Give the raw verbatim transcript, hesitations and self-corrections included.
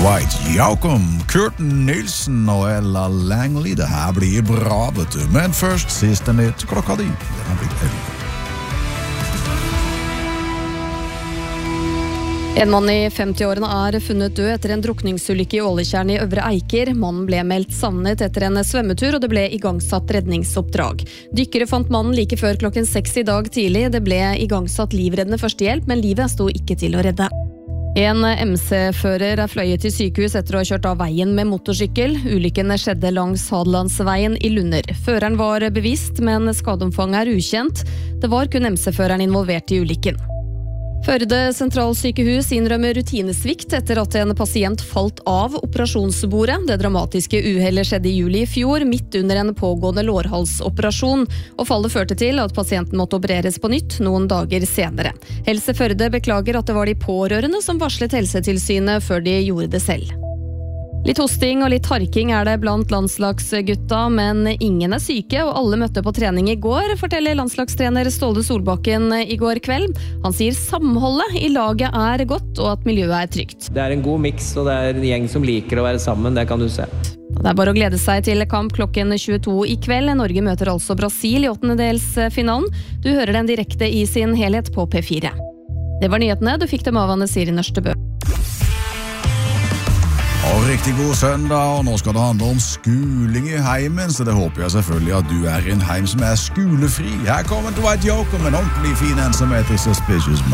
Dwight Yoakam, Kurt Nilsen og Ella Langley. Det her blir bra, vet du. Men først siste nytt klokka di. Den har blitt elleve. En mann i femti-årene er funnet død etter en drukningsulykke i Ålekjern i Øvre Eiker. Mannen ble meldt savnet etter en svømmetur, og det ble igangsatt redningsoppdrag. Dykkere fant mannen like før klokken seks i dag tidlig. Det ble igangsatt livreddende førstehjelp, men livet sto ikke til å redde. En M C-fører er fløyet til sykehus etter å ha kjørt av veien med motorsykkel. Ulykken skjedde langs Hadelandsveien i Lunder. Føreren var bevisst, men skadeomfanget er ukjent. Det var kun M C-føreren involvert i ulykken. Førde sentralsykehus innrømmer rutinesvikt etter at en pasient falt av operasjonsbordet. Det dramatiske uhellet skjedde i juli i fjor, midt under en pågående lårhalsoperasjon, og fallet førte til at pasienten måtte opereres på nytt noen dager senere. Helse Førde beklager at det var de pårørende som varslet Helsetilsynet før de gjorde det selv. Litt hosting og litt harking er det blant landslagsgutta, men ingen er syke, og alle møtte på trening i går, forteller landslagstrener Ståle Solbakken i går kveld. Han sier samholdet i laget er godt, og at miljøet er trygt. Det er en god miks, og det er en gjeng som liker å være sammen, det kan du se. Det er bare å glede seg til kamp klokken tjueto i kveld. Norge møter altså Brasil i åttendedelsfinalen. Du hører den direkte i sin helhet på P fire. Det var nyhetene, du fikk dem av Anne Siri Nørstebø. Og riktig god søndag, og nå skal det handle om skuling i heimen, så det håper jeg selvfølgelig at du er i en heim som er skulefri. Her kommer Dwight Yoakam, en ordentlig fin en som heter Suspicious Mind.